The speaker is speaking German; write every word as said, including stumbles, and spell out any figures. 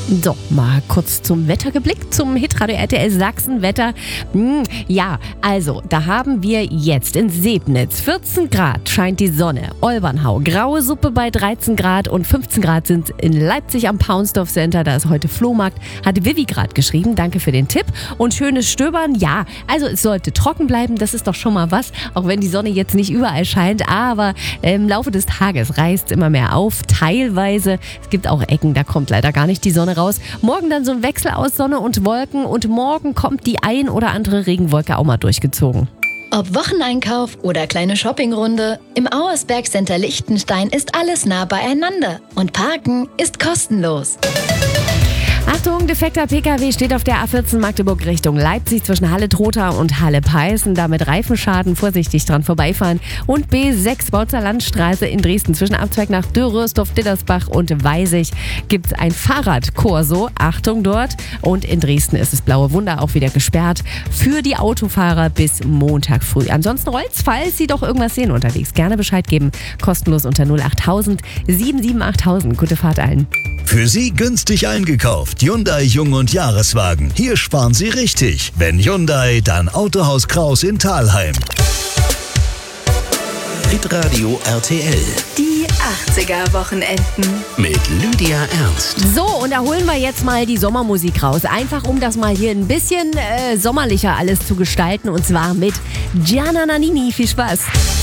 So, mal kurz zum Wetter geblickt, zum Hitradio R T L Sachsen-Wetter. Hm, ja, also, da haben wir jetzt in Sebnitz vierzehn Grad, scheint die Sonne. Olbernhau, graue Suppe bei dreizehn Grad und fünfzehn Grad sind in Leipzig am Paunsdorf Center. Da ist heute Flohmarkt, hat Vivi gerade geschrieben. Danke für den Tipp. Und schönes Stöbern, ja, also es sollte trocken bleiben, das ist doch schon mal was, auch wenn die Sonne jetzt nicht überall scheint. Aber im Laufe des Tages reißt es immer mehr auf, teilweise. Es gibt auch Ecken, da kommt leider gar nicht die Sonne raus. Morgen dann so ein Wechsel aus Sonne und Wolken und morgen kommt die ein oder andere Regenwolke auch mal durchgezogen. Ob Wocheneinkauf oder kleine Shoppingrunde, im Auersberg Center Liechtenstein ist alles nah beieinander und Parken ist kostenlos. Achtung, defekter P K W steht auf der A vierzehn Magdeburg Richtung Leipzig zwischen Halle-Trotha und Halle-Peißen. Damit Reifenschaden, vorsichtig dran vorbeifahren. Und B sechs Bautzer Landstraße in Dresden zwischen Abzweig nach Dürröstorf, Dittersbach und Weisig gibt es ein Fahrradkorso. Achtung dort. Und in Dresden ist das Blaue Wunder auch wieder gesperrt für die Autofahrer bis Montag früh. Ansonsten rollt's, falls Sie doch irgendwas sehen unterwegs. Gerne Bescheid geben. Kostenlos unter null acht tausend sieben sieben achttausend. Gute Fahrt allen. Für Sie günstig eingekauft. Hyundai Jung- und Jahreswagen. Hier sparen Sie richtig. Wenn Hyundai, dann Autohaus Kraus in Thalheim. Hitradio R T L. Die achtziger-Wochenenden. Mit Lydia Ernst. So, und da holen wir jetzt mal die Sommermusik raus. Einfach um das mal hier ein bisschen äh, sommerlicher alles zu gestalten. Und zwar mit Gianna Nannini. Viel Spaß.